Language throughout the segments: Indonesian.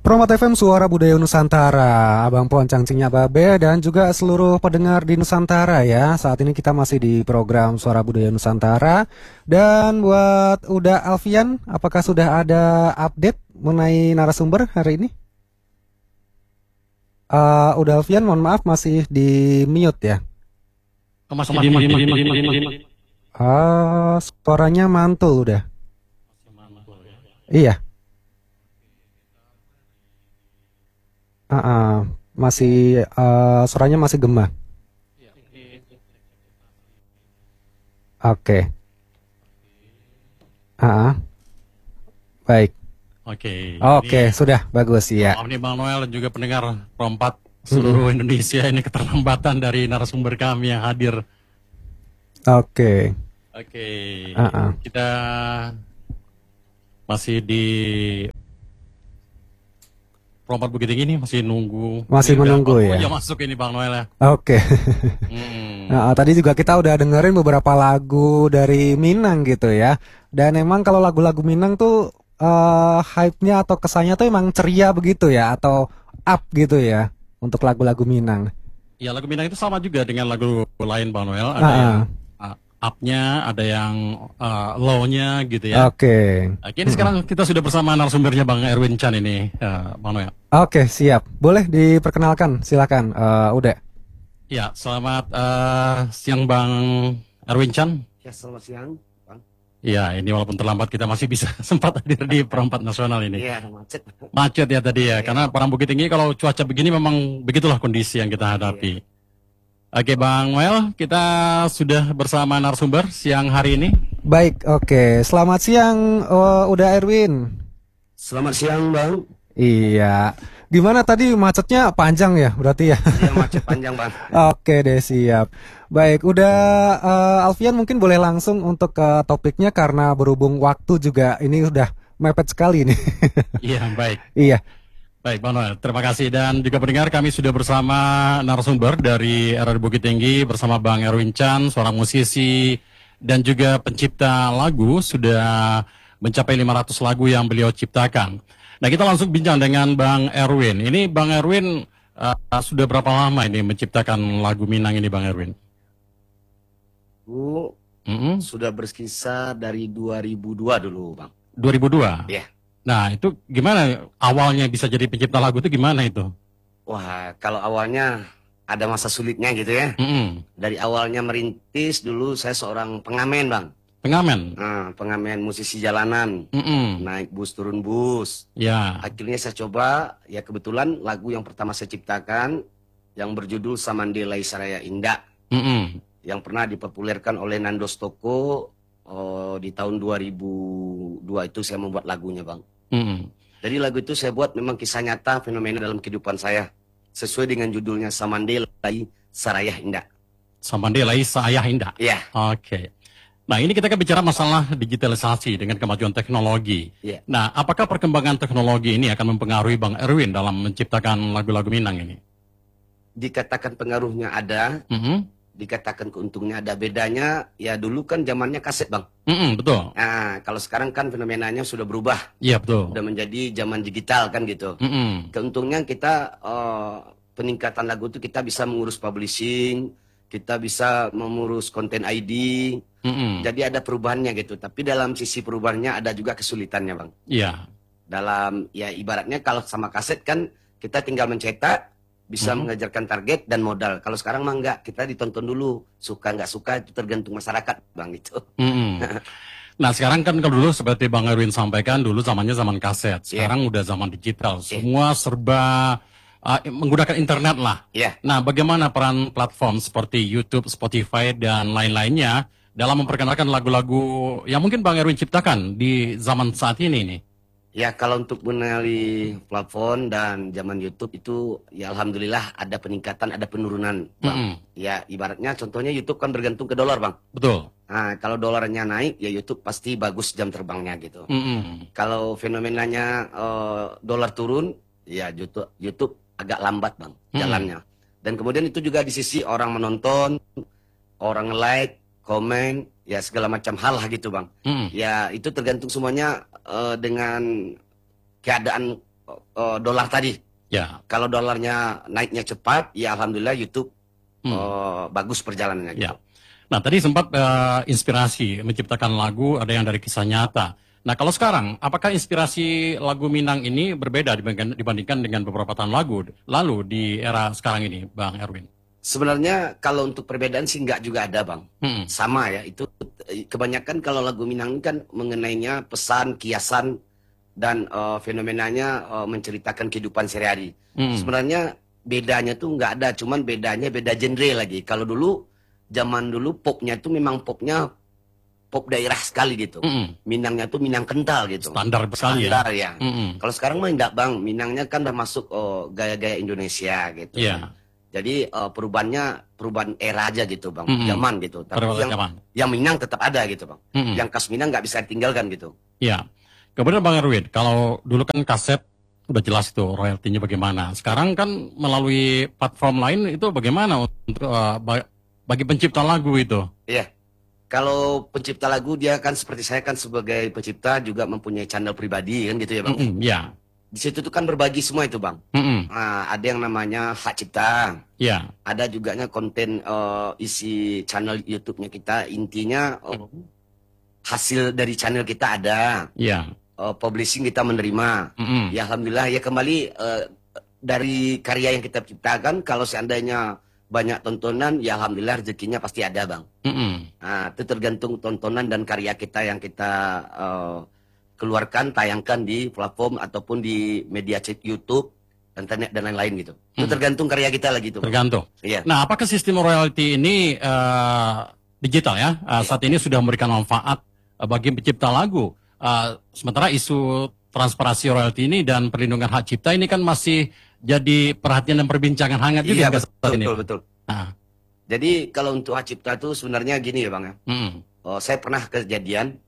Promat FM Suara Budaya Nusantara, Abang Pon Cangcingnya Babe dan juga seluruh pendengar di Nusantara ya. Saat ini kita masih di program Suara Budaya Nusantara. Dan buat Uda Alfian, apakah sudah ada update mengenai narasumber hari ini? Uda Alfian, mohon maaf masih di mute ya. Suaranya mantul udah. Iya. Masih suaranya masih gema. Oke. Baik. Oke, sudah bagus ya. Ini Bang Noel dan juga pendengar Pro4 seluruh Indonesia, ini keterlambatan dari narasumber kami yang hadir. Oke. Kita masih di Pro4 Bukit Tinggi ini masih nunggu. Masih menunggu ya. Ya masuk ini Bang Noel ya. Oke. Tadi juga kita udah dengerin beberapa lagu dari Minang gitu ya. Dan emang kalau lagu-lagu Minang tuh hype-nya atau kesannya tuh emang ceria begitu ya, atau up gitu ya untuk lagu-lagu Minang. Ya, lagu Minang itu sama juga dengan lagu lain Bang Noel. Ada yang up-nya, ada yang low-nya gitu ya. Oke. Ini sekarang kita sudah bersama narasumbernya Bang Erwin Chan ini, Bang Noel. Oke, siap. Boleh diperkenalkan, silakan. Udah. Ya, selamat siang Bang Erwin Chan. Ya, selamat siang, Bang. Ya, ini walaupun terlambat kita masih bisa sempat hadir di Pro4 Nasional ini. Iya, macet. Macet ya tadi ya, karena Perang Bukit Tinggi kalau cuaca begini memang begitulah kondisi yang kita hadapi. Oke, Bang Noel, kita sudah bersama narasumber siang hari ini. Baik, oke. Selamat siang, udah Erwin. Selamat siang, Bang. Iya. Gimana tadi macetnya panjang ya berarti ya? Iya, macet panjang, Bang. Oke deh, siap. Baik, udah Alfian mungkin boleh langsung untuk ke topiknya karena berhubung waktu juga ini udah mepet sekali nih. Iya, baik. Iya. Baik, Bang Noel, terima kasih. Dan juga pendengar, kami sudah bersama narasumber dari RRI Bukit Tinggi bersama Bang Erwin Chan, seorang musisi dan juga pencipta lagu, sudah mencapai 500 lagu yang beliau ciptakan. Nah, kita langsung bincang dengan Bang Erwin. Ini Bang Erwin sudah berapa lama ini menciptakan lagu Minang ini, Bang Erwin? Sudah berkisar dari 2002 dulu, Bang. 2002? Iya. Nah, itu gimana awalnya bisa jadi pencipta lagu itu gimana itu? Wah, kalau awalnya ada masa sulitnya gitu ya. Dari awalnya merintis dulu saya seorang pengamen, Bang. Pengamen? Pengamen musisi jalanan. Naik bus, turun bus. Ya. Akhirnya saya coba, ya kebetulan lagu yang pertama saya ciptakan yang berjudul Samandilai Saraya Indah. Yang pernah dipopulerkan oleh Nando Stoko di tahun 2002 itu saya membuat lagunya, Bang. Jadi lagu itu saya buat memang kisah nyata fenomena dalam kehidupan saya. Sesuai dengan judulnya Samandilai Saraya Indah. Samandilai Saraya Indah? Iya. Oke. Nah, ini kita kan bicara masalah digitalisasi dengan kemajuan teknologi. Yeah. Nah, apakah perkembangan teknologi ini akan mempengaruhi Bang Erwin dalam menciptakan lagu-lagu Minang ini? Dikatakan pengaruhnya ada, dikatakan keuntungnya ada. Bedanya, ya dulu kan zamannya kaset, Bang. Betul. Nah, kalau sekarang kan fenomenanya sudah berubah. Iya, betul. Sudah menjadi zaman digital kan gitu. Keuntungnya kita, peningkatan lagu itu kita bisa mengurus publishing, kita bisa mengurus konten ID. Jadi ada perubahannya gitu. Tapi dalam sisi perubahannya ada juga kesulitannya, Bang. Iya. Dalam, ya ibaratnya kalau sama kaset kan kita tinggal mencetak, bisa mengejarkan target dan modal. Kalau sekarang mah enggak, kita ditonton dulu. Suka nggak suka itu tergantung masyarakat, Bang, itu. Nah, sekarang kan kalau dulu seperti Bang Erwin sampaikan, dulu zamannya zaman kaset. Sekarang udah zaman digital. Semua serba menggunakan internet lah. Nah, bagaimana peran platform seperti YouTube, Spotify, dan lain-lainnya dalam memperkenalkan lagu-lagu yang mungkin Bang Erwin ciptakan di zaman saat ini nih? Ya, kalau untuk mengenali platform dan zaman YouTube itu, ya alhamdulillah ada peningkatan, ada penurunan, Bang. Ya, ibaratnya contohnya YouTube kan bergantung ke dolar, Bang. Betul. Nah, kalau dolarnya naik, ya YouTube pasti bagus jam terbangnya gitu. Kalau fenomenanya dolar turun, ya YouTube agak lambat, Bang, jalannya. Dan kemudian itu juga di sisi orang menonton, orang like, komen, ya segala macam hal lah gitu, Bang. Ya itu tergantung semuanya dengan keadaan dolar tadi. Ya. Kalau dolarnya naiknya cepat, ya alhamdulillah YouTube bagus perjalanannya. Gitu. Ya. Nah, tadi sempat inspirasi menciptakan lagu, ada yang dari kisah nyata. Nah, kalau sekarang, apakah inspirasi lagu Minang ini berbeda dibandingkan dengan beberapa tahun lalu di era sekarang ini, Bang Erwin? Sebenarnya kalau untuk perbedaan sih nggak juga ada, Bang. Sama ya, itu kebanyakan kalau lagu Minang ini kan mengenainya pesan, kiasan, dan fenomenanya menceritakan kehidupan sehari-hari. Sebenarnya bedanya tuh nggak ada, cuman bedanya beda genre lagi. Kalau dulu, zaman dulu popnya itu memang popnya pop daerah sekali gitu. Minangnya tuh Minang kental gitu. Standar sekali Standar ya. Kalau sekarang mah enggak, Bang. Minangnya kan udah masuk gaya-gaya Indonesia gitu. Yeah. Jadi perubahan era aja gitu, Bang. Zaman gitu. Tapi yang Minang tetap ada gitu, Bang. Yang khas Minang nggak bisa ditinggalkan gitu. Iya. Kemudian Bang Erwin, kalau dulu kan kaset udah jelas itu royaltinya bagaimana. Sekarang kan melalui platform lain itu bagaimana untuk bagi pencipta lagu itu? Iya. Kalau pencipta lagu dia kan seperti saya kan sebagai pencipta juga mempunyai channel pribadi kan gitu ya, Bang. Iya. Di situ tuh kan berbagi semua itu, Bang. Nah, ada yang namanya hak cipta. Iya. Ada juga konten isi channel YouTube-nya kita. Intinya hasil dari channel kita ada. Iya. Publishing kita menerima. Ya alhamdulillah ya kembali dari karya yang kita ciptakan kalau seandainya banyak tontonan ya alhamdulillah rezekinya pasti ada, Bang. Nah, itu tergantung tontonan dan karya kita yang kita keluarkan, tayangkan di platform ataupun di media chat YouTube, internet dan lain-lain gitu. Itu tergantung karya kita lagi itu. Tergantung. Iya. Nah, apakah sistem royalti ini digital ya? Saat ini sudah memberikan manfaat bagi pencipta lagu. Sementara isu transparansi royalti ini dan perlindungan hak cipta ini kan masih jadi perhatian dan perbincangan hangat juga. Iya, saat ini. Betul. Jadi kalau untuk hak cipta itu sebenarnya gini ya, Bang ya. Saya pernah kejadian,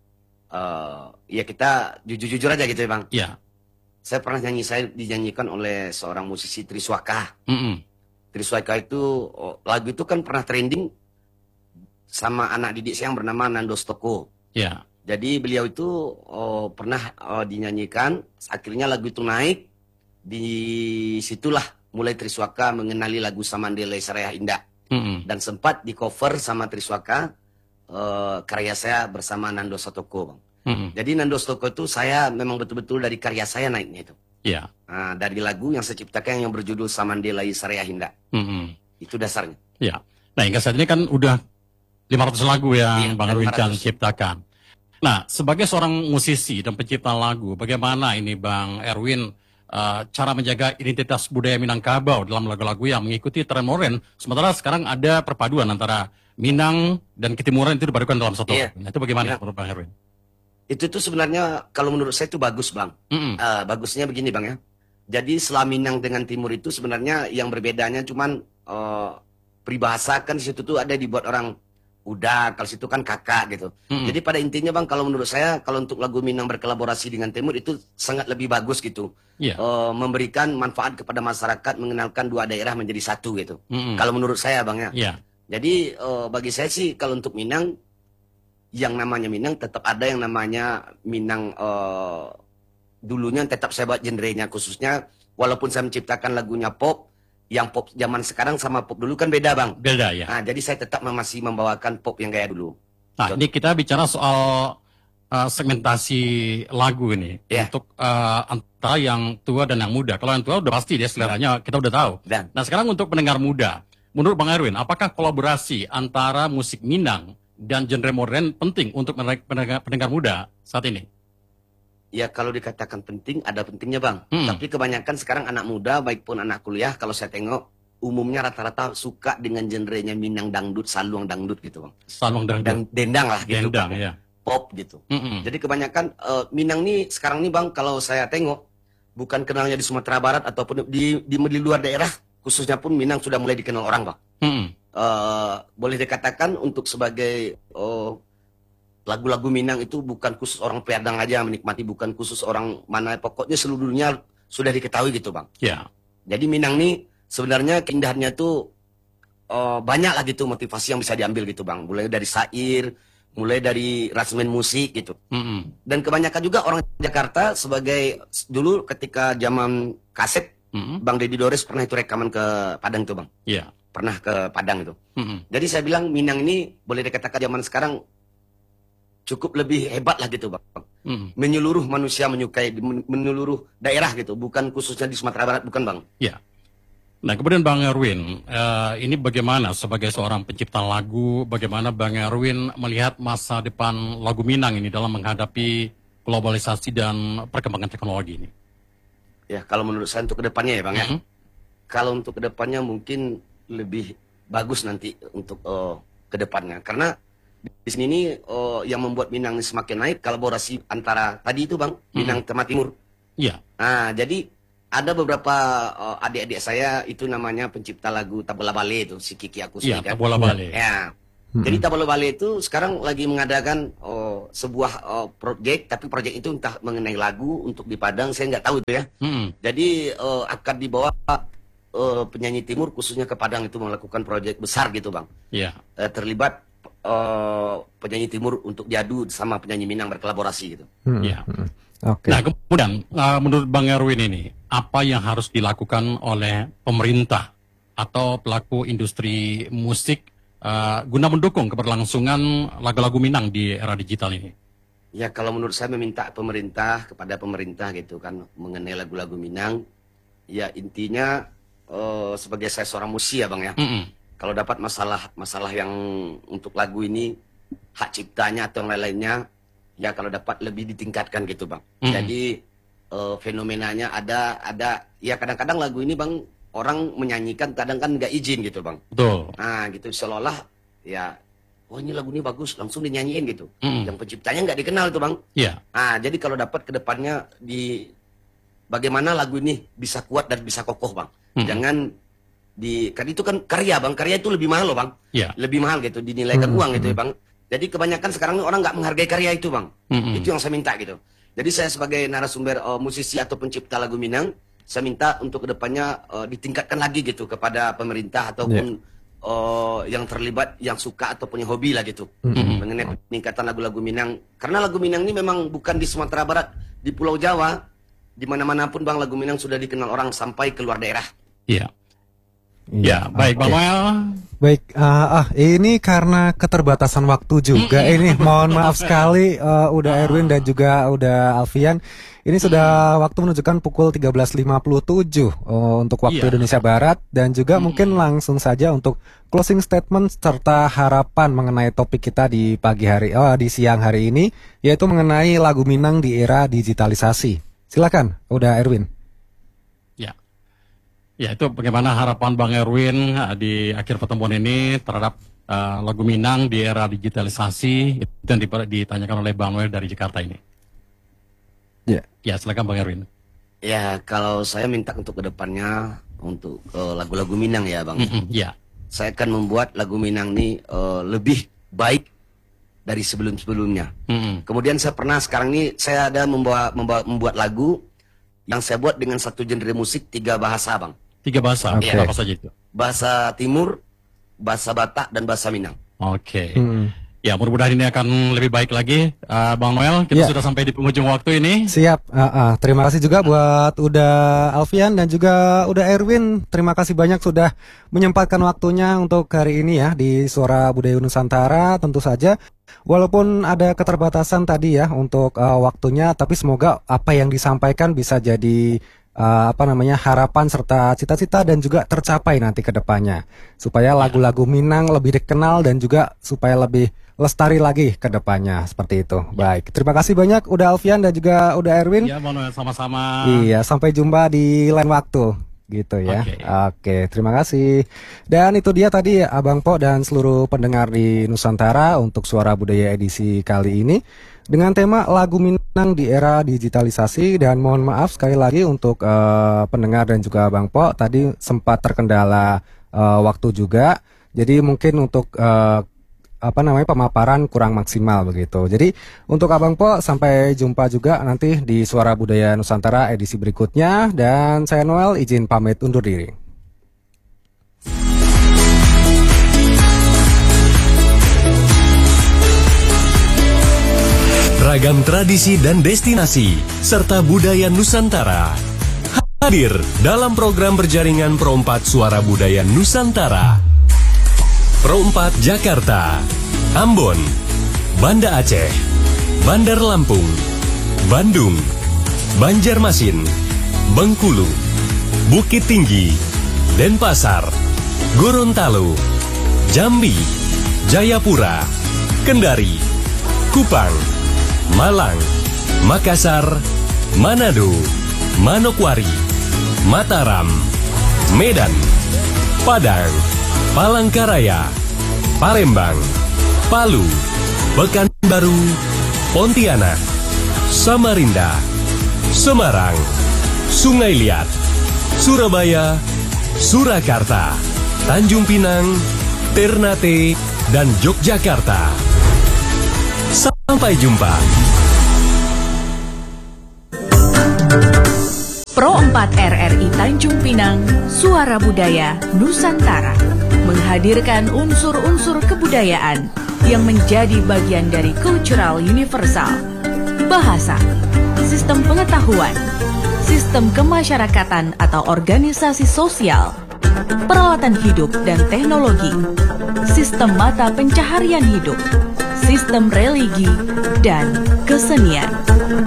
ya kita jujur-jujur aja gitu ya, Bang. Iya. Saya dinyanyikan oleh seorang musisi Triswaka. Triswaka itu lagu itu kan pernah trending sama anak didik saya yang bernama Nando Stoko. Iya. Jadi beliau itu pernah dinyanyikan, akhirnya lagu itu naik. Di situlah mulai Triswaka mengenali lagu Samandela Saraya Indah. Dan sempat di cover sama Triswaka karya saya bersama Nando Stoko, Bang. Jadi Nando Stoko itu saya memang betul-betul dari karya saya naiknya itu. Iya. Nah, dari lagu yang saya ciptakan yang berjudul Samandela Saraya Indah. Itu dasarnya. Iya. Nah, hingga saat ini kan udah 500 lagu yang Bang Erwin ciptakan. Nah, sebagai seorang musisi dan pencipta lagu, bagaimana ini Bang Erwin cara menjaga identitas budaya Minangkabau dalam lagu-lagu yang mengikuti tren modern, sementara sekarang ada perpaduan antara Minang dan Ketimuran itu dipadukan dalam satu lagu. Nah, itu bagaimana menurut Bang Erwin? Itu tuh sebenarnya kalau menurut saya itu bagus, Bang. Bagusnya begini, Bang ya. Jadi setelah Minang dengan Timur itu sebenarnya yang berbedanya cuman peribahasa kan di situ tuh ada dibuat orang udah, kalau situ kan kakak gitu. Jadi pada intinya, Bang, kalau menurut saya kalau untuk lagu Minang berkolaborasi dengan Timur itu sangat lebih bagus gitu. Memberikan manfaat kepada masyarakat, mengenalkan dua daerah menjadi satu gitu. Kalau menurut saya, Bang ya. Jadi bagi saya sih kalau untuk Minang, yang namanya Minang tetap ada yang namanya Minang dulunya tetap saya buat genrenya khususnya, walaupun saya menciptakan lagunya pop, yang pop zaman sekarang sama pop dulu kan beda, Bang. Beda ya. Nah, jadi saya tetap masih membawakan pop yang kayak dulu. Nah, ini kita bicara soal segmentasi lagu ini untuk antara yang tua dan yang muda. Kalau yang tua udah pasti dia seleranya kita udah tahu. Nah, sekarang untuk pendengar muda, menurut Bang Erwin, apakah kolaborasi antara musik Minang dan genre modern penting untuk pendengar muda saat ini? Ya kalau dikatakan penting, ada pentingnya, Bang. Tapi kebanyakan sekarang anak muda, baik pun anak kuliah, kalau saya tengok, umumnya rata-rata suka dengan genrenya Minang dangdut, saluang dangdut gitu, Bang. Saluang dangdut. Dan dendang lah gitu. Dendang, ya. Pop gitu. Jadi kebanyakan Minang nih, sekarang nih, Bang, kalau saya tengok, bukan kenalnya di Sumatera Barat ataupun di luar daerah, khususnya pun Minang sudah mulai dikenal orang, Bang. Boleh dikatakan untuk sebagai lagu-lagu Minang itu bukan khusus orang Padang aja yang menikmati, bukan khusus orang mana, pokoknya seluruh dunia sudah diketahui gitu, Bang. Jadi Minang nih sebenarnya keindahannya tuh banyak lah gitu motivasi yang bisa diambil gitu, Bang. Mulai dari syair, mulai dari rasmen musik gitu. Dan kebanyakan juga orang Jakarta sebagai dulu ketika zaman kaset, Bang Deddy Dores pernah itu rekaman ke Padang tuh Bang. Iya. Pernah ke Padang itu. Jadi saya bilang Minang ini boleh dikatakan zaman sekarang cukup lebih hebat lah gitu Bang. Menyeluruh manusia menyukai, menyeluruh daerah gitu, bukan khususnya di Sumatera Barat, bukan Bang. Iya. Nah kemudian Bang Erwin, ini bagaimana sebagai seorang pencipta lagu, bagaimana Bang Erwin melihat masa depan lagu Minang ini dalam menghadapi globalisasi dan perkembangan teknologi ini? Ya kalau menurut saya untuk kedepannya ya Bang ya. Kalau untuk kedepannya mungkin lebih bagus nanti untuk kedepannya. Karena di sini ini yang membuat Minang ini semakin naik kolaborasi antara tadi itu Bang, Minang Tema Timur. Iya. Nah jadi ada beberapa adik-adik saya itu namanya pencipta lagu Tabola Bale itu, si Kiki Akusti Iya, kan. Tabola Bale. Ya. Jadi Tabola Bale itu sekarang lagi mengadakan sebuah project, tapi project itu entah mengenai lagu untuk di Padang, saya nggak tahu itu ya. Jadi akan dibawa penyanyi timur khususnya ke Padang itu melakukan project besar gitu Bang. Iya. Terlibat penyanyi timur untuk diadu sama penyanyi Minang berkolaborasi gitu. Iya. Oke. Nah kemudian menurut Bang Erwin ini, apa yang harus dilakukan oleh pemerintah atau pelaku industri musik guna mendukung keberlangsungan lagu-lagu Minang di era digital ini? Ya kalau menurut saya meminta kepada pemerintah gitu kan mengenai lagu-lagu Minang. Ya intinya sebagai saya seorang musisi ya Bang ya. Kalau dapat masalah yang untuk lagu ini hak ciptanya atau yang lain-lainnya, ya kalau dapat lebih ditingkatkan gitu Bang. Jadi fenomenanya ada ya kadang-kadang lagu ini Bang orang menyanyikan kadang kan nggak izin gitu Bang. Betul. Nah gitu seolah ya oh ini lagu ini bagus langsung dinyanyiin gitu. Yang penciptanya nggak dikenal tuh Bang. Iya. Nah jadi kalau dapat kedepannya bagaimana lagu ini bisa kuat dan bisa kokoh Bang. Jangan kan itu kan karya Bang, karya itu lebih mahal loh Bang. Iya. Lebih mahal gitu dinilaikan uang gitu ya Bang. Jadi kebanyakan sekarang orang nggak menghargai karya itu Bang. Itu yang saya minta gitu. Jadi saya sebagai narasumber musisi atau pencipta lagu Minang, saya minta untuk kedepannya ditingkatkan lagi gitu kepada pemerintah ataupun yang terlibat, yang suka ataupun yang hobi lah gitu mengenai peningkatan lagu-lagu Minang. Karena lagu Minang ini memang bukan di Sumatera Barat, di Pulau Jawa, di mana-mana pun Bang lagu Minang sudah dikenal orang sampai keluar daerah. Iya. Ya, baik Bang Noel. Baik, ini karena keterbatasan waktu juga ini mohon maaf sekali udah Erwin dan juga udah Alfian. Ini sudah waktu menunjukkan pukul 13.57 untuk waktu Indonesia Barat dan juga mungkin langsung saja untuk closing statement serta harapan mengenai topik kita di di siang hari ini yaitu mengenai lagu Minang di era digitalisasi. Silakan, udah Erwin. Ya itu bagaimana harapan Bang Erwin di akhir pertemuan ini terhadap lagu Minang di era digitalisasi itu yang ditanyakan oleh Bang Noel dari Jakarta ini. Ya silakan Bang Erwin. Ya kalau saya minta untuk kedepannya untuk lagu-lagu Minang ya Bang. Ya. Saya akan membuat lagu Minang ini lebih baik dari sebelum-sebelumnya. Kemudian sekarang ini saya ada membuat lagu yang saya buat dengan satu genre musik 3 bahasa Bang. 3 bahasa, apa saja itu? Bahasa Timur, bahasa Batak, dan bahasa Minang. Oke. Ya mudah-mudahan ini akan lebih baik lagi, Bang Noel. Kita sudah sampai di penghujung waktu ini. Siap. Terima kasih juga buat udah Alfian dan juga udah Erwin. Terima kasih banyak sudah menyempatkan waktunya untuk hari ini ya di Suara Budaya Nusantara. Tentu saja, walaupun ada keterbatasan tadi ya untuk waktunya, tapi semoga apa yang disampaikan bisa jadi harapan serta cita-cita dan juga tercapai nanti ke depannya supaya lagu-lagu Minang lebih dikenal dan juga supaya lebih lestari lagi ke depannya seperti itu. Baik, terima kasih banyak udah Alfian dan juga udah Erwin. Iya, sama-sama. Iya, sampai jumpa di lain waktu gitu ya. Oke, terima kasih. Dan itu dia tadi Abang Po dan seluruh pendengar di Nusantara untuk Suara Budaya edisi kali ini dengan tema lagu Minang di era digitalisasi. Dan mohon maaf sekali lagi untuk pendengar dan juga Bang Po tadi sempat terkendala waktu juga. Jadi mungkin untuk pemaparan kurang maksimal begitu. Jadi untuk Abang Po sampai jumpa juga nanti di Suara Budaya Nusantara edisi berikutnya dan saya Noel izin pamit undur diri. ragam tradisi dan destinasi, serta budaya Nusantara. Hadir dalam program berjaringan Pro 4 Suara Budaya Nusantara. Pro 4 Jakarta, Ambon, Banda Aceh, Bandar Lampung, Bandung, Banjarmasin, Bengkulu, Bukit Tinggi, Denpasar, Gorontalo, Jambi, Jayapura, Kendari, Kupang, Malang, Makassar, Manado, Manokwari, Mataram, Medan, Padang, Palangkaraya, Palembang, Palu, Pekanbaru, Pontianak, Samarinda, Semarang, Sungai Liat, Surabaya, Surakarta, Tanjung Pinang, Ternate, dan Yogyakarta. Sampai jumpa. Pro 4 RRI Tanjung Pinang, Suara Budaya Nusantara, menghadirkan unsur-unsur kebudayaan yang menjadi bagian dari cultural universal. Bahasa, sistem pengetahuan, sistem kemasyarakatan atau organisasi sosial, peralatan hidup dan teknologi, sistem mata pencaharian hidup, sistem religi, dan kesenian.